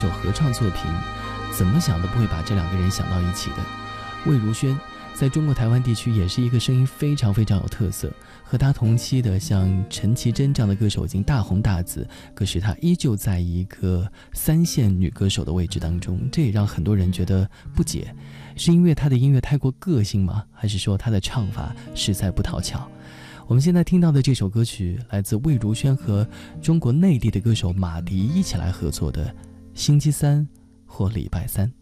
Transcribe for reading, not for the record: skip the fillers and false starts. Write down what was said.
首合唱作品，怎么想都不会把这两个人想到一起的。魏如萱在中国台湾地区也是一个声音非常非常有特色，和她同期的像陈绮贞这样的歌手已经大红大紫，可是她依旧在一个3线女歌手的位置当中，这也让很多人觉得不解，是因为她的音乐太过个性吗？还是说她的唱法实在不讨巧？我们现在听到的这首歌曲来自魏如萱和中国内地的歌手马迪一起来合作的《星期三或礼拜三》。